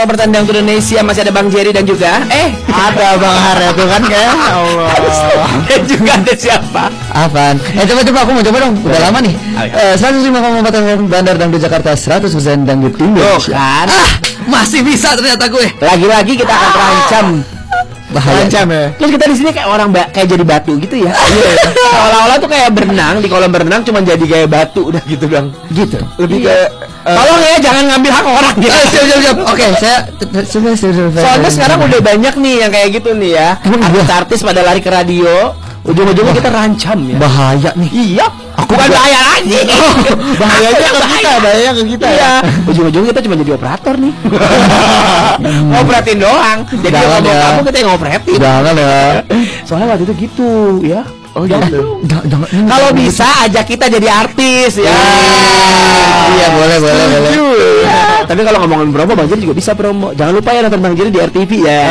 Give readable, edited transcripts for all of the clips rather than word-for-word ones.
Pertandang Indonesia masih ada Bang Jerry dan juga ada Bang Har itu kan kayak Allah. Dan juga ada siapa? Apaan? Coba aku mau coba dong. Udah lama nih. 105,4 FM Bandar Dangdut Jakarta, 100% Dangdut Indonesia. Kan? Masih bisa ternyata gue. Lagi-lagi kita akan terancam. Bahaya. Terancam ya. Terus kita di sini kayak orang kayak jadi batu gitu ya. Seolah-olah tuh kayak berenang di kolam berenang cuma jadi kayak batu udah gitu Bang. Gitu. Lebih kayak tolong ya jangan ngambil hak orang ya. Siap. Oke, saya soalnya sekarang udah banyak nih yang kayak gitu nih ya. Artis pada lari ke radio. Ujung-ujungnya kita rancam ya. Bahaya nih. Iya. Aku bukan bahaya lagi. Bahaya ke kita. Iya. Ujung-ujungnya kita cuma jadi operator nih. Ngoperatin doang. Jadi kamu kita yang ngoperatin. Jangan ya. Soalnya waktu itu gitu ya. Oh gitu. Kalau bisa ajak kita jadi artis ya. Iya boleh. Ya. Tapi kalau ngomongin promo Bang Jerry juga bisa promo. Jangan lupa ya nonton Bang Jerry di RTV ya.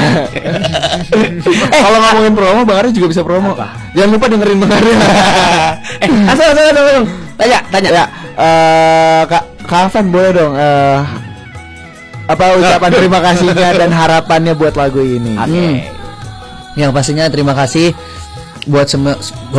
Kalau ngomongin promo Bang Ari juga bisa promo. Jangan lupa dengerin Bang Ari. Asal. Tanya. Ya. Kak Afan boleh dong. Apa ucapan terima kasihnya dan harapannya buat lagu ini? Oke. Yang pastinya terima kasih buat semua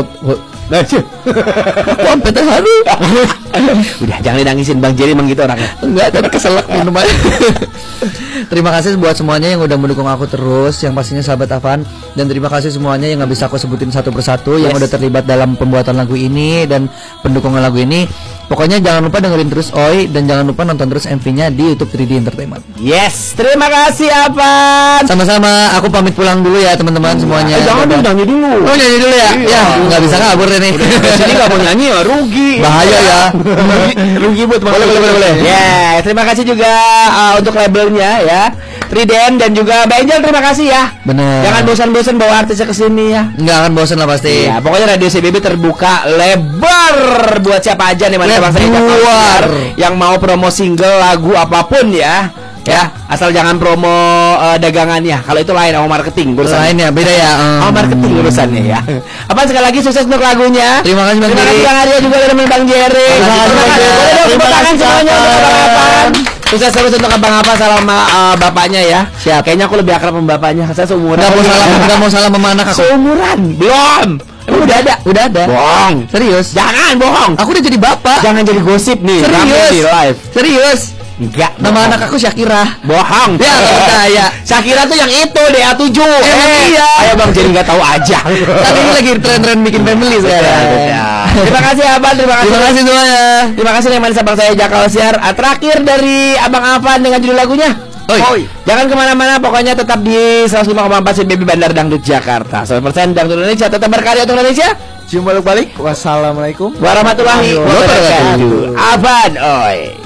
Udah jangan nangisin Bang Jerry emang gitu orangnya. Enggak, tapi keselak minum aja. Terima kasih buat semuanya yang udah mendukung aku terus, yang pastinya sahabat Afan, dan terima kasih semuanya yang nggak bisa aku sebutin satu persatu yang udah terlibat dalam pembuatan lagu ini dan pendukungan lagu ini. Pokoknya jangan lupa dengerin terus Oi dan jangan lupa nonton terus MV-nya di YouTube 3D Entertainment. Yes, terima kasih Afan. Sama-sama, aku pamit pulang dulu ya teman-teman semuanya. Jangan nyanyi dulu. Oh nyanyi dulu ya? Ya, nggak bisa kabur nih. Sini nggak mau nyanyi ya rugi. Bahaya ya. Rugi buat boleh. Ya, terima kasih juga untuk labelnya ya. Triden dan juga Mbak Angel terima kasih ya. Bener. Jangan bosan-bosan bawa artisnya ke sini ya. Nggak akan bosan lah pasti. Ya, pokoknya Radio CBB terbuka lebar buat siapa aja nih Lebar. yang mau promo single lagu apapun ya. Ya, asal jangan promo dagangannya. Kalau itu lain sama marketing urusannya. Lain ya, beda ya. Sama marketing urusannya ya. Apa sekali lagi sukses untuk lagunya. Terima kasih Bang Jerry. Terima kasih Bang Arya juga dan Bang Jerry. Terima kasih Bang Jerry. Terima kasih semuanya untuk Abang Afan. Sukses terus untuk Abang Afan sama bapaknya ya. Siap. Kayaknya aku lebih akrab sama bapaknya. Saya seumuran. Enggak mau salah sama anak aku. Seumuran. Belum. Emang Udah ada. Bohong. Serius? Jangan bohong. Aku udah jadi bapak. Jangan jadi gosip nih. Serius? Di live. Serius? Enggak. Nama anak aku Syakira. Bohong. Ya nggak percaya. Syakira tuh yang itu DA7. Iya. Ayo Bang jadi nggak tahu aja. Kan ini lagi tren-tren bikin family sekarang. Terima kasih Abang. Terima kasih semuanya. Terima kasih yang manis Abang saya Jakal Siar. Terakhir dari Abang Afan dengan judul lagunya. Oi. Jangan kemana-mana, pokoknya tetap di 105,4 CBB Bandar Dangdut Jakarta. 100% Dangdut Indonesia, tetap berkarya untuk Indonesia. Cium balik. Wassalamualaikum warahmatullahi wabarakatuh. Afan, oi.